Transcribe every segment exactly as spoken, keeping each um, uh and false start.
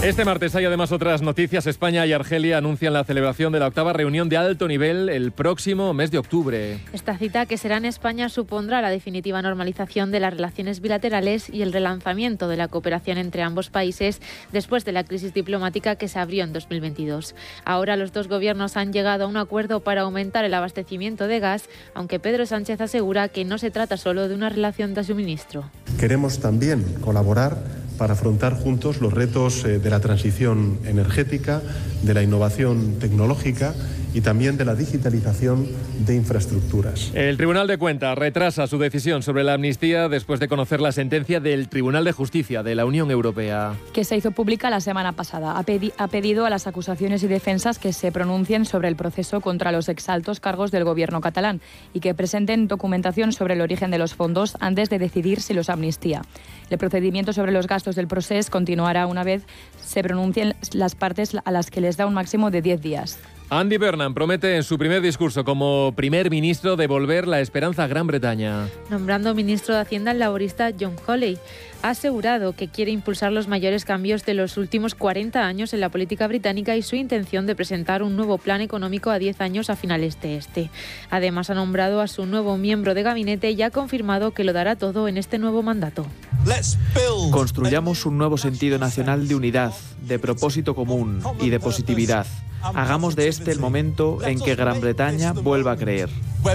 Este martes hay además otras noticias. España y Argelia anuncian la celebración de la octava reunión de alto nivel el próximo mes de octubre. Esta cita, que será en España, supondrá la definitiva normalización de las relaciones bilaterales y el relanzamiento de la cooperación entre ambos países después de la crisis diplomática que se abrió en dos mil veintidós. Ahora los dos gobiernos han llegado a un acuerdo para aumentar el abastecimiento de gas, aunque Pedro Sánchez asegura que no se trata solo de una relación de suministro. Queremos también colaborar para afrontar juntos los retos de la transición energética, de la innovación tecnológica y también de la digitalización de infraestructuras. El Tribunal de Cuentas retrasa su decisión sobre la amnistía después de conocer la sentencia del Tribunal de Justicia de la Unión Europea. Que se hizo pública la semana pasada. Ha, pedi- ha pedido a las acusaciones y defensas que se pronuncien sobre el proceso contra los exaltos cargos del gobierno catalán y que presenten documentación sobre el origen de los fondos antes de decidir si los amnistía. El procedimiento sobre los gastos del proceso continuará una vez se pronuncien las partes a las que les da un máximo de diez días. Andy Burnham promete en su primer discurso como primer ministro devolver la esperanza a Gran Bretaña. Nombrando ministro de Hacienda al laborista John Hawley, ha asegurado que quiere impulsar los mayores cambios de los últimos cuarenta años en la política británica y su intención de presentar un nuevo plan económico a diez años a finales de este. Además, ha nombrado a su nuevo miembro de gabinete y ha confirmado que lo dará todo en este nuevo mandato. Construyamos un nuevo sentido nacional de unidad, de propósito común y de positividad. Hagamos de este el momento en que Gran Bretaña vuelva a creer.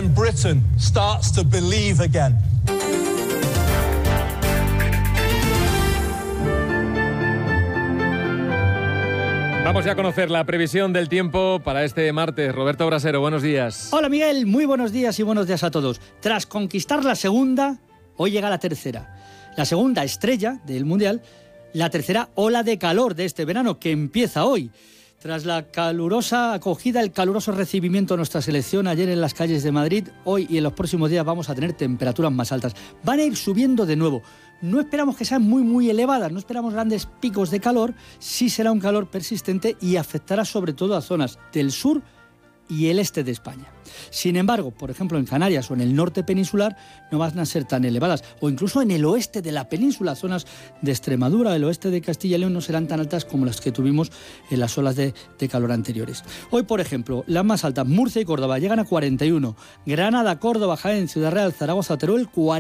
Vamos ya a conocer la previsión del tiempo para este martes. Roberto Brasero, buenos días. Hola Miguel, muy buenos días y buenos días a todos. Tras conquistar la segunda, hoy llega la tercera. La segunda estrella del Mundial, la tercera ola de calor de este verano que empieza hoy. Tras la calurosa acogida, el caluroso recibimiento de nuestra selección ayer en las calles de Madrid, hoy y en los próximos días vamos a tener temperaturas más altas. Van a ir subiendo de nuevo. No esperamos que sean muy, muy elevadas, no esperamos grandes picos de calor, sí será un calor persistente y afectará sobre todo a zonas del sur y el este de España. Sin embargo, por ejemplo, en Canarias o en el norte peninsular no van a ser tan elevadas, o incluso en el oeste de la península, zonas de Extremadura, el oeste de Castilla y León no serán tan altas como las que tuvimos en las olas de, de calor anteriores. Hoy, por ejemplo, las más altas, Murcia y Córdoba, llegan a cuarenta y uno, Granada, Córdoba, Jaén, Ciudad Real, Zaragoza, Teruel, cuarenta.